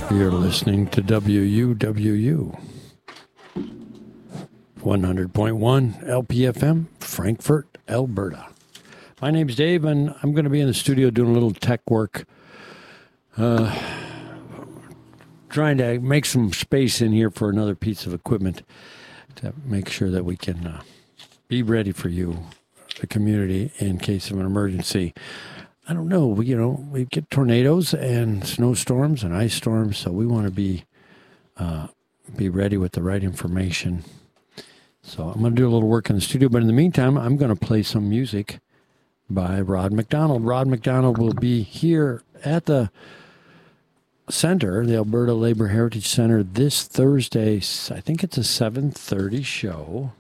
You're listening to WUWU 100.1 LPFM, Frankfurt, Alberta. My name's Dave, and I'm going to be in the studio doing a little tech work, trying to make some space in here for another piece of equipment to make sure that we can be ready for you, the community, in case of an emergency. I don't know, we get tornadoes and snowstorms and ice storms, so we want to be ready with the right information. So I'm going to do a little work in the studio, but in the meantime, I'm going to play some music by Rod McDonald. Rod McDonald will be here at the center, the Alberta Labour Heritage Center, this Thursday. I think it's a 7:30 show.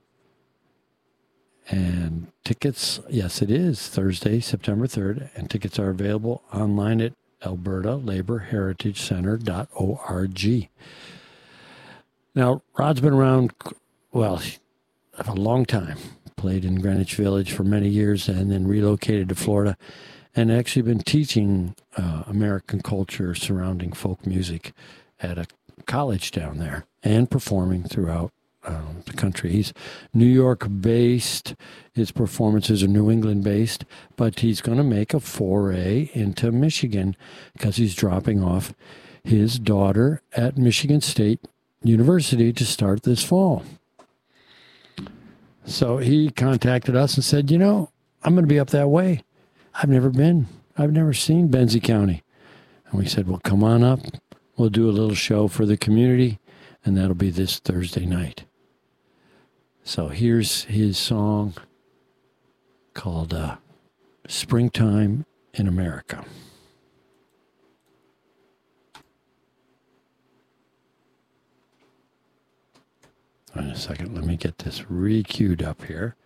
And tickets, yes, it is Thursday, September 3rd, and tickets are available online at albertalaborheritagecenter.org. Now, Rod's been around, well, a long time. Played in Greenwich Village for many years and then relocated to Florida and actually been teaching American culture surrounding folk music at a college down there and performing throughout the country. He's New York-based. His performances are New England-based, but he's going to make a foray into Michigan because he's dropping off his daughter at Michigan State University to start this fall. So he contacted us and said, I'm going to be up that way. I've never been. I've never seen Benzie County. And we said, well, come on up. We'll do a little show for the community, and that'll be this Thursday night. So here's his song called Springtime in America. In a second, let me get this re-queued up here.